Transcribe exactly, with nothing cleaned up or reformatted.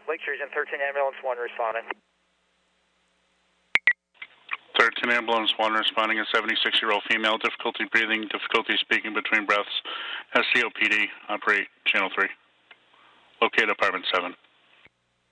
Lakeshore Region thirteen Ambulance one responding. thirteen Ambulance one responding, a seventy-six-year-old female, difficulty breathing, difficulty speaking between breaths, S C O P D, operate channel three. Locate apartment seven.